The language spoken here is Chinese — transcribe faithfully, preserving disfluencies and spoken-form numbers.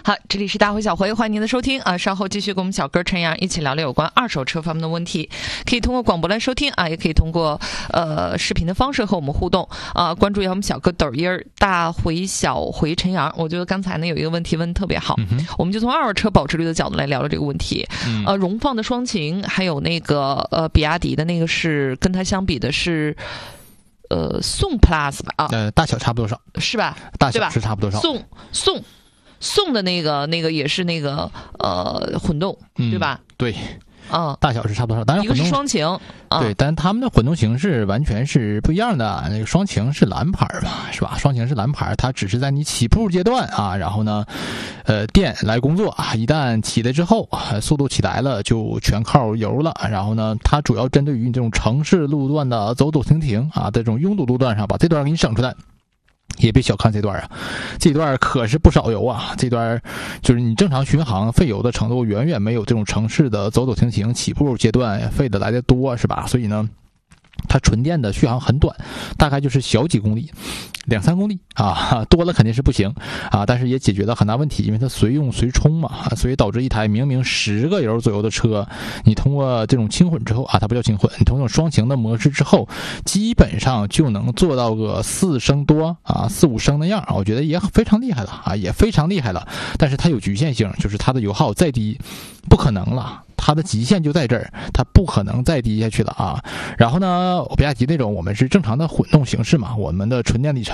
好，这里是大回小回，欢迎您的收听啊！稍后继续跟我们小哥陈阳一起聊聊有关二手车方面的问题，可以通过广播来收听啊，也可以通过呃视频的方式和我们互动啊。关注一下我们小哥抖音大回小回陈阳。我觉得刚才呢有一个问题问得特别好，嗯、我们就从二手车保值率的角度来聊聊这个问题。嗯、呃，荣放的双擎还有那个呃比亚迪的那个是跟它相比的是。呃，宋 Plus 吧啊， 呃，大小差不多少， 是吧？ 大小是差不多少。 宋宋宋的那个那个也是那个呃混动， 嗯、 对吧？ 对， 嗯， 大小是差不多少。当然， 一个是双擎， 嗯、对，但是他们的混动形式完全是不一样的。那个双擎是蓝牌嘛，是吧？双擎是蓝牌，它只是在你起步阶段啊，然后呢，呃，电来工作啊，一旦起来之后，速度起来了就全靠油了。然后呢，它主要针对于你这种城市路段的走走停停啊，这种拥堵路段上，把这段给你省出来。也别小看这段啊，这段可是不少油啊！这段就是你正常巡航费油的程度，远远没有这种城市的走走停停起步阶段费的来的多，是吧？所以呢，它纯电的续航很短，大概就是小几公里，两三公里啊，多了肯定是不行啊。但是也解决了很大问题，因为它随用随充嘛，所以导致一台明明十个油左右的车，你通过这种轻混之后啊，它不叫轻混，你通过双擎的模式之后，基本上就能做到个四升多啊，四五升的样，我觉得也非常厉害了啊，也非常厉害了。但是它有局限性，就是它的油耗再低不可能了。它的极限就在这儿，它不可能再低下去了啊。然后呢，比亚迪那种我们是正常的混动形式嘛，我们的纯电里程